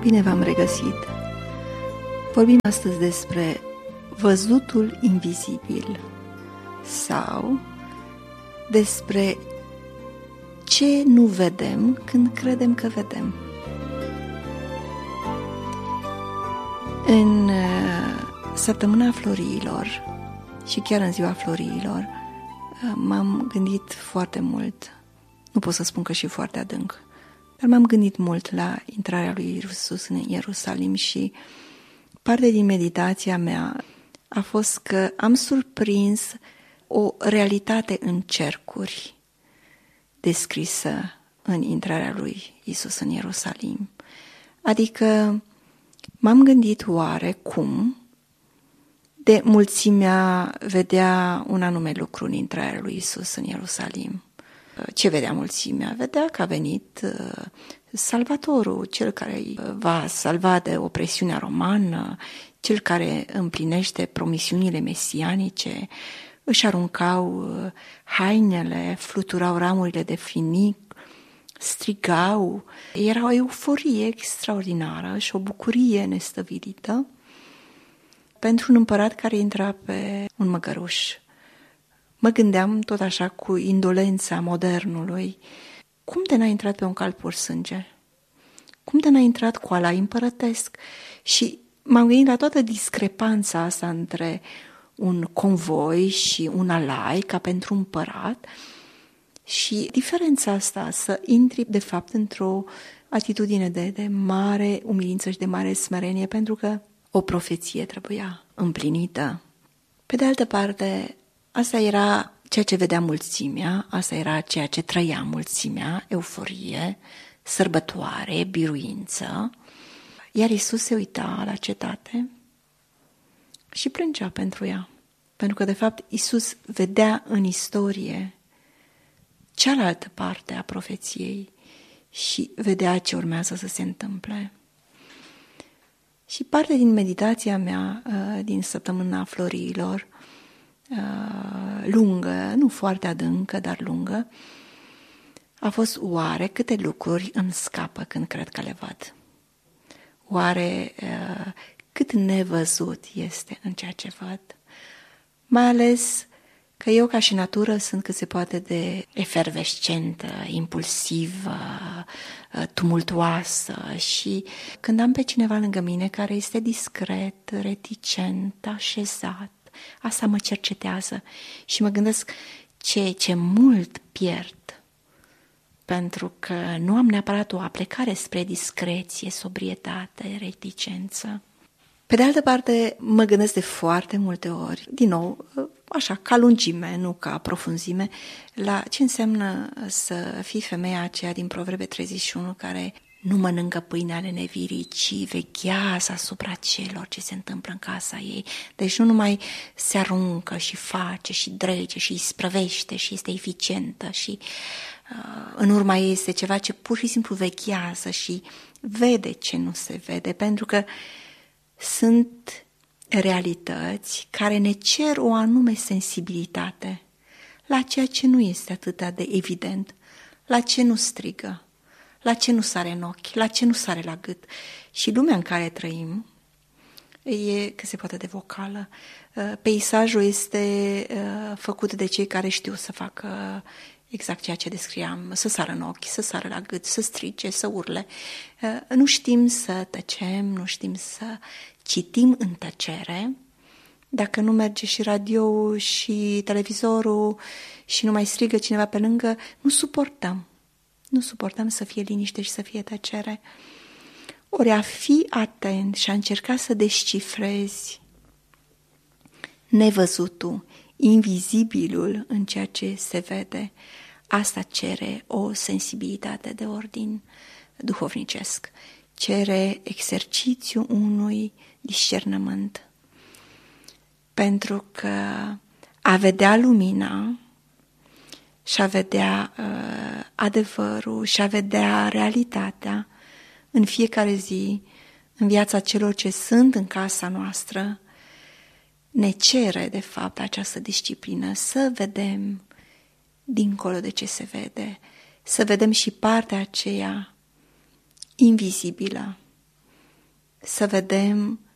Bine v-am regăsit! Vorbim astăzi despre văzutul invizibil sau despre ce nu vedem când credem că vedem. În săptămâna Florilor și chiar în ziua Florilor m-am gândit foarte mult, nu pot să spun că și foarte adânc, dar m-am gândit mult la intrarea lui Iisus în Ierusalim și parte din meditația mea a fost că am surprins o realitate în cercuri descrisă în intrarea lui Iisus în Ierusalim. Adică m-am gândit oare cum de mulțimea vedea un anume lucru în intrarea lui Iisus în Ierusalim. Ce vedea mulțimea? Vedea că a venit Salvatorul, cel care va salva de opresiunea romană, cel care împlinește promisiunile mesianice. Își aruncau hainele, fluturau ramurile de finic, strigau. Era o euforie extraordinară și o bucurie nestăvilită pentru un împărat care intra pe un măgăruș. Mă gândeam tot așa cu indolența modernului, cum de n-a intrat pe un cal pur sânge? Cum de n-a intrat cu alai împărătesc? Și m-am gândit la toată discrepanța asta între un convoi și un alai, ca pentru un împărat, și diferența asta să intri, de fapt, într-o atitudine de mare umilință și de mare smerenie, pentru că o profeție trebuia împlinită. Pe de altă parte, asta era ceea ce vedea mulțimea, asta era ceea ce trăia mulțimea, euforie, sărbătoare, biruință, iar Iisus se uita la cetate și plângea pentru ea. Pentru că, de fapt, Iisus vedea în istorie cealaltă parte a profeției și vedea ce urmează să se întâmple. Și parte din meditația mea din săptămâna Florilor, lungă, nu foarte adâncă, dar lungă, a fost oare câte lucruri îmi scapă când cred că le văd? Oare cât nevăzut este în ceea ce văd? Mai ales că eu ca și natură sunt cât se poate de efervescentă, impulsivă, tumultuoasă și când am pe cineva lângă mine care este discret, reticent, așezat, asta mă cercetează și mă gândesc ce mult pierd pentru că nu am neapărat o aplecare spre discreție, sobrietate, reticență. Pe de altă parte, mă gândesc de foarte multe ori, din nou, așa, ca lungime, nu ca profunzime, la ce înseamnă să fii femeia aceea din Proverbe 31 care nu mănâncă pâine ale nevirii, ci veghează asupra celor ce se întâmplă în casa ei. Deci nu numai se aruncă și face și drege și isprăvește și este eficientă și în urma ei este ceva ce pur și simplu veghează și vede ce nu se vede, pentru că sunt realități care ne cer o anume sensibilitate la ceea ce nu este atât de evident, la ce nu strigă, la ce nu sare în ochi, la ce nu sare la gât. Și lumea în care trăim e cât se poate de vocală. Peisajul este făcut de cei care știu să facă exact ceea ce descriam, să sară în ochi, să sară la gât, să strige, să urle. Nu știm să tăcem, nu știm să citim în tăcere. Dacă nu merge și radio și televizorul și nu mai strigă cineva pe lângă, nu suportăm. Nu suportăm să fie liniște și să fie tăcere. Ori a fi atent și a încerca să descifrezi nevăzutul, invizibilul în ceea ce se vede, asta cere o sensibilitate de ordin duhovnicesc, cere exercițiul unui discernământ. Pentru că a vedea lumina și a vedea adevărul și a vedea realitatea în fiecare zi, în viața celor ce sunt în casa noastră, ne cere, de fapt, această disciplină, să vedem dincolo de ce se vede, să vedem și partea aceea invizibilă, să vedem